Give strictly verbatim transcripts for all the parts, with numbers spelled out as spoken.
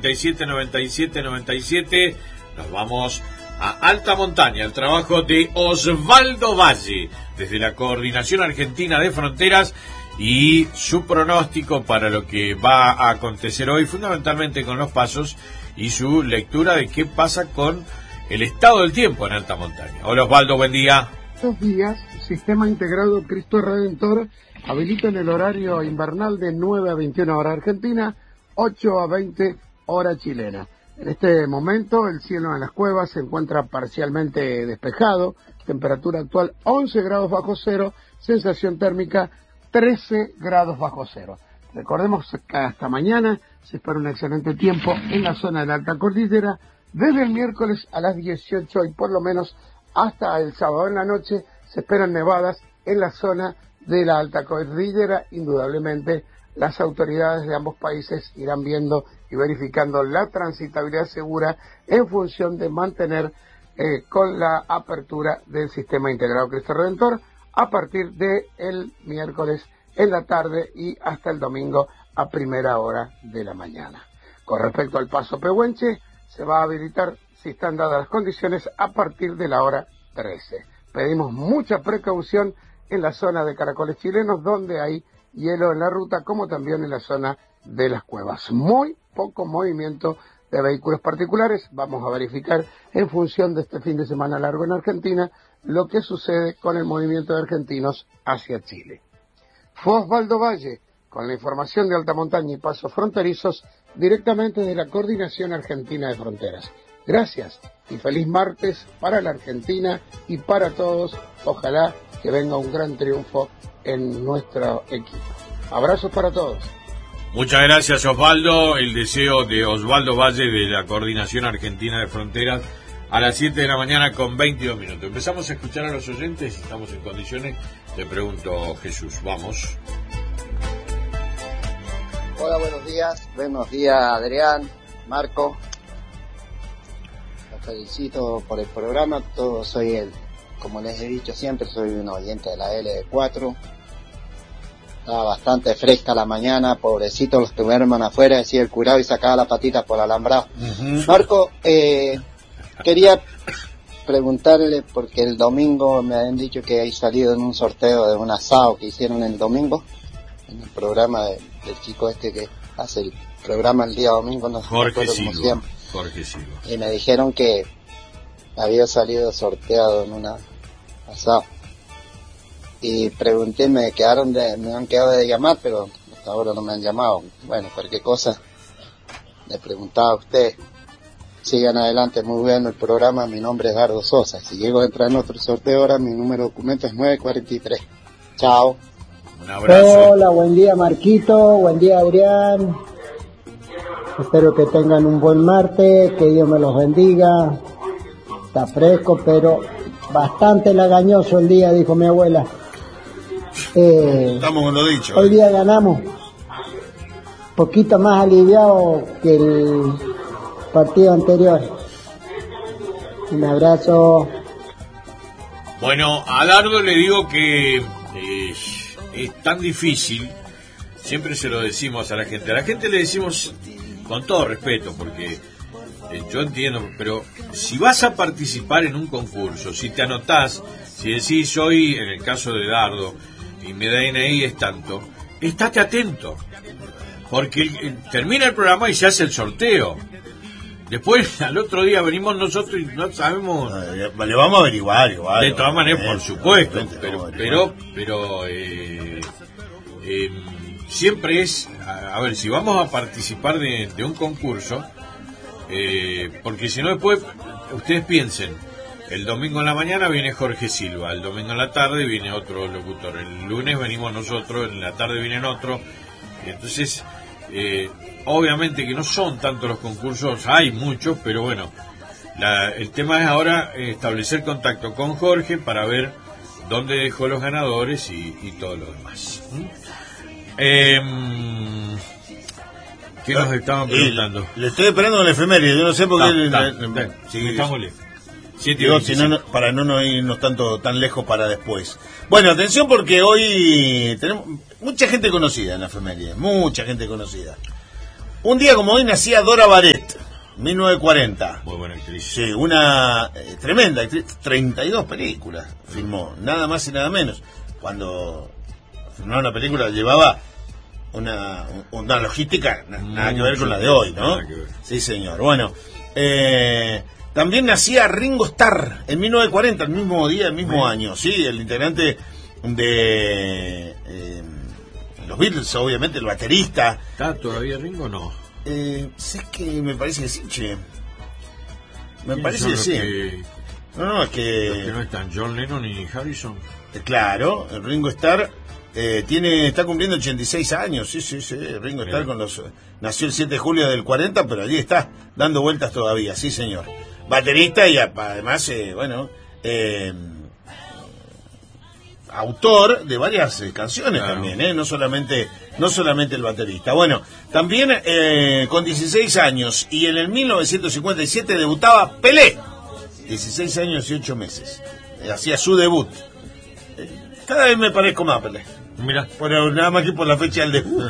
noventa y siete, noventa y siete, noventa y siete. Nos vamos a alta montaña, el trabajo de Osvaldo Valle, desde la Coordinación Argentina de Fronteras, y su pronóstico para lo que va a acontecer hoy, fundamentalmente con los pasos, y su lectura de qué pasa con el estado del tiempo en alta montaña. Hola Osvaldo, buen día. Estos días, Sistema Integrado Cristo Redentor habilita en el horario invernal de nueve a veintiuna hora argentina, ocho a veinte hora chilena. En este momento el cielo en las cuevas se encuentra parcialmente despejado, temperatura actual once grados bajo cero, sensación térmica trece grados bajo cero. Recordemos que hasta mañana se espera un excelente tiempo en la zona de la alta cordillera, desde el miércoles a las dieciocho y por lo menos hasta el sábado en la noche se esperan nevadas en la zona de la alta cordillera. Indudablemente las autoridades de ambos países irán viendo y verificando la transitabilidad segura en función de mantener eh, con la apertura del Sistema Integrado Cristo Redentor a partir del miércoles en la tarde y hasta el domingo a primera hora de la mañana. Con respecto al paso Pehuenche, se va a habilitar, si están dadas las condiciones, a partir de la hora trece. Pedimos mucha precaución en la zona de Caracoles Chilenos, donde hay hielo en la ruta, como también en la zona de las cuevas. Muy poco movimiento de vehículos particulares. Vamos a verificar en función de este fin de semana largo en Argentina lo que sucede con el movimiento de argentinos hacia Chile. Fue Osvaldo Valle con la información de alta montaña y pasos fronterizos directamente de la Coordinación Argentina de Fronteras. Gracias y feliz martes para la Argentina y para todos. Ojalá que venga un gran triunfo en nuestro equipo. Abrazos para todos. Muchas gracias Osvaldo. El deseo de Osvaldo Valle de la Coordinación Argentina de Fronteras a las siete de la mañana con veintidós minutos. Empezamos a escuchar a los oyentes. Estamos en condiciones. Te pregunto, Jesús, vamos. Hola, buenos días. Buenos días, Adrián, Marco. Los felicito por el programa. Todo soy el, como les he dicho siempre, soy un oyente de la L cuatro. Estaba bastante fresca la mañana, pobrecitos los que duermen afuera, decía el curado y sacaba la patita por alambrado. Uh-huh. Marco, eh, quería preguntarle, porque el domingo me habían dicho que hay salido en un sorteo de un asado que hicieron el domingo, en el programa de, del chico este que hace el programa el día domingo, no Jorge Silva, Jorge Silva. Y me dijeron que había salido sorteado en un asado. Y pregunté, me quedaron de, me han quedado de llamar, pero hasta ahora no me han llamado. Bueno, cualquier cosa le preguntaba a usted. Sigan adelante, muy bueno el programa. Mi nombre es Dardo Sosa. Si llego a entrar en otro sorteo ahora, mi número de documento es nueve cuarenta y tres. Chao. Un abrazo. Hola, buen día Marquito, buen día Adrián. Espero que tengan un buen martes, que Dios me los bendiga. Está fresco, pero bastante lagañoso el día, dijo mi abuela. Eh, Estamos con lo dicho. Hoy día ganamos. Poquito más aliviado que el partido anterior. Un abrazo. Bueno, a Dardo le digo que eh, es tan difícil, siempre se lo decimos a la gente, a la gente le decimos con todo respeto, porque eh, yo entiendo, pero si vas a participar en un concurso, si te anotás, si decís hoy, en el caso de Dardo, y mi D N I es tanto, estate atento, porque el, termina el programa y se hace el sorteo. Después, al otro día venimos nosotros y no sabemos... No, le vamos a averiguar igual. De todas maneras, por supuesto. No, pero pero pero eh, eh, siempre es... A, a ver, si vamos a participar de, de un concurso, eh, porque si no después, ustedes piensen, el domingo en la mañana viene Jorge Silva, el domingo en la tarde viene otro locutor, el lunes venimos nosotros, en la tarde vienen otro, y entonces... Eh, obviamente que no son tantos los concursos, hay muchos, pero bueno, la, el tema es ahora establecer contacto con Jorge para ver dónde dejó los ganadores y, y todo lo demás. ¿Mm? Eh, ¿Qué nos estaban preguntando? Le estoy esperando con la efeméride, yo no sé por qué... No, le, le, le, sí, estámosle. Digo, si no, para no, no irnos tanto tan lejos para después. Bueno, atención porque hoy tenemos mucha gente conocida en la efeméride, mucha gente conocida. Un día como hoy nacía Dora Baret, mil novecientos cuarenta. Muy buena actriz. Sí, una eh, tremenda actriz. treinta y dos películas filmó, nada más y nada menos. Cuando filmaba una película llevaba una, una logística nada que ver con la de hoy, ¿no? Sí, señor. Bueno, eh, también nacía Ringo Starr en mil novecientos cuarenta, el mismo día, el mismo Bien. año. Sí, el integrante de eh, los Beatles, obviamente, el baterista. ¿Está todavía Ringo o no? Eh, sé que me parece que sí, che. Me parece que sí. Que, no, no, es que... Los que no están, John Lennon y Harrison. Eh, claro, el Ringo Starr eh, tiene, está cumpliendo ochenta y seis años, sí, sí, sí. Ringo Starr con los, nació el siete de julio del cuarenta, pero allí está, dando vueltas todavía, sí, señor. Baterista y además, eh, bueno... Eh, autor de varias eh, canciones claro. también, ¿eh? no solamente no solamente el baterista. Bueno, también eh, con dieciséis años y en el mil novecientos cincuenta y siete debutaba Pelé, dieciséis años y ocho meses, eh, hacía su debut. Eh, cada vez me parezco más a Pelé. Mira, pero nada más que por la fecha del debut.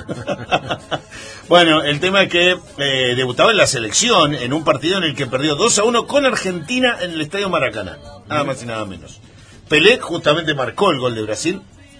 Bueno, el tema es que eh, debutaba en la selección en un partido en el que perdió dos a uno con Argentina en el Estadio Maracaná, nada más y nada menos. Pelé justamente marcó el gol de Brasil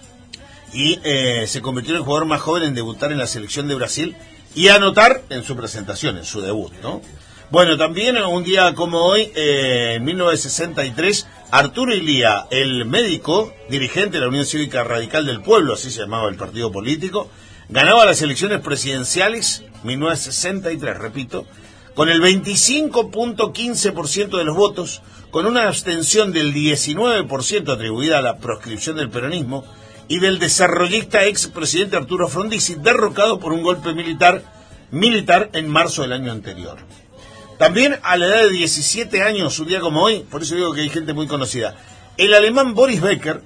y eh, se convirtió en el jugador más joven en debutar en la selección de Brasil y anotar en su presentación, en su debut, ¿no? Bueno, también un día como hoy, eh, en mil novecientos sesenta y tres, Arturo Illia, el médico, dirigente de la Unión Cívica Radical del Pueblo, así se llamaba el partido político, ganaba las elecciones presidenciales, mil novecientos sesenta y tres, repito, con el veinticinco punto quince por ciento de los votos, con una abstención del diecinueve por ciento atribuida a la proscripción del peronismo y del desarrollista expresidente Arturo Frondizi, derrocado por un golpe militar militar en marzo del año anterior. También a la edad de diecisiete años, un día como hoy, por eso digo que hay gente muy conocida, el alemán Boris Becker,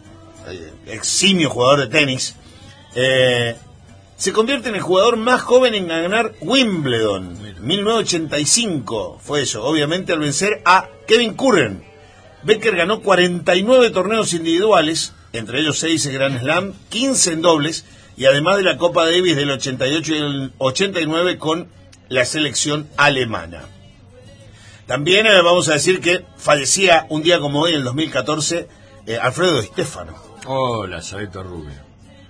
eximio jugador de tenis, eh, se convierte en el jugador más joven en ganar Wimbledon. mil novecientos ochenta y cinco fue eso, obviamente al vencer a Kevin Curran. Becker ganó cuarenta y nueve torneos individuales, entre ellos seis en Grand Slam, quince en dobles, y además de la Copa Davis del ochenta y ocho y el ochenta y nueve con la selección alemana. También eh, vamos a decir que fallecía un día como hoy, en el dos mil catorce, eh, Alfredo Di Stéfano. Oh, la Saleta Rubio.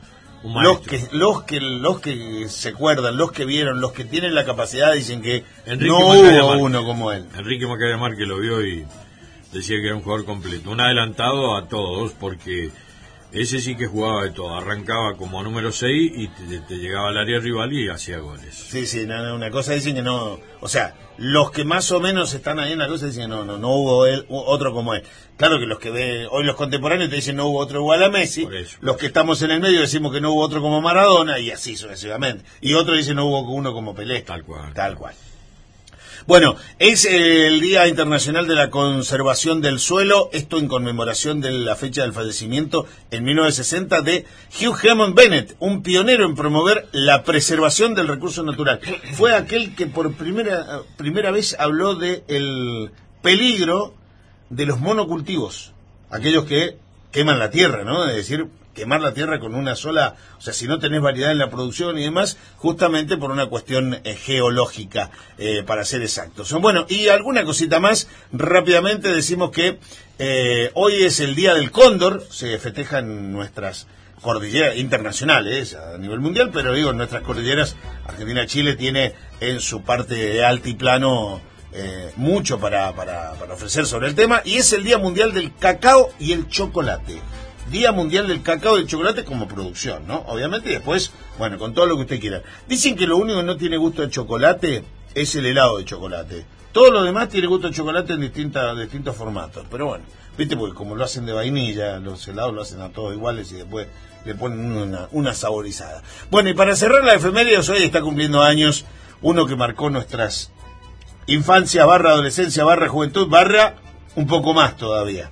Los que, los que los que se acuerdan, los que vieron, los que tienen la capacidad dicen que Enrique no Macaya hubo Mar- uno como él. Enrique Macaya Mar, que lo vio y decía que era un jugador completo, un adelantado a todos, porque ese sí que jugaba de todo, arrancaba como número seis y te, te llegaba al área rival y hacía goles. Sí, sí, no, no, una cosa dicen que no, o sea, los que más o menos están ahí en la cosa dicen que no, no, no hubo él, otro como él. Claro que los que ven, hoy los contemporáneos te dicen no hubo otro igual a Messi, eso, los que estamos en el medio decimos que no hubo otro como Maradona y así sucesivamente. Y otros dicen no hubo uno como Pelé. Tal cual. Tal cual. Bueno, es el Día Internacional de la Conservación del Suelo, esto en conmemoración de la fecha del fallecimiento en mil novecientos sesenta de Hugh Hammond Bennett, un pionero en promover la preservación del recurso natural. Fue aquel que por primera primera vez habló de el peligro de los monocultivos, aquellos que queman la tierra, ¿no? Es decir, quemar la tierra con una sola, o sea, si no tenés variedad en la producción y demás, justamente por una cuestión eh, geológica, eh, para ser exactos. Bueno, y alguna cosita más, rápidamente decimos que eh, hoy es el Día del Cóndor, se festejan nuestras cordilleras internacionales a nivel mundial, pero digo, en nuestras cordilleras, Argentina-Chile tiene en su parte de altiplano eh, mucho para, para, para ofrecer sobre el tema, y es el Día Mundial del Cacao y el Chocolate. Día Mundial del Cacao y del Chocolate como producción, ¿no? Obviamente, y después, bueno, con todo lo que usted quiera. Dicen que lo único que no tiene gusto de chocolate es el helado de chocolate. Todo lo demás tiene gusto de chocolate en distintas, distintos formatos. Pero bueno, viste, porque como lo hacen de vainilla, los helados lo hacen a todos iguales y después le ponen una, una saborizada. Bueno, y para cerrar la efemérides, hoy está cumpliendo años uno que marcó nuestras infancia, barra adolescencia, barra juventud, barra un poco más todavía.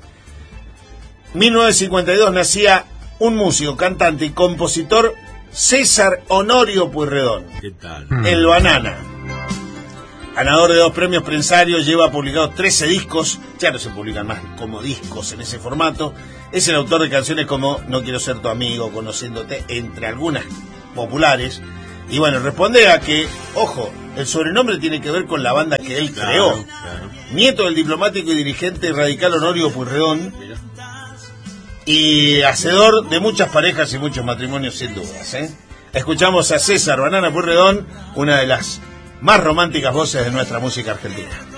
mil novecientos cincuenta y dos nacía un músico, cantante y compositor, César Honorio Pueyrredón. ¿Qué tal? El Banana. Ganador de dos premios Prensario, lleva publicados trece discos, ya no se publican más como discos en ese formato. Es el autor de canciones como No quiero ser tu amigo, Conociéndote, entre algunas populares. Y bueno, responde a que, ojo, el sobrenombre tiene que ver con la banda que él Claro, creó. claro. Nieto del diplomático y dirigente radical Honorio Pueyrredón, y hacedor de muchas parejas y muchos matrimonios, sin dudas, ¿eh? Escuchamos a César Banana Pueyrredón, una de las más románticas voces de nuestra música argentina.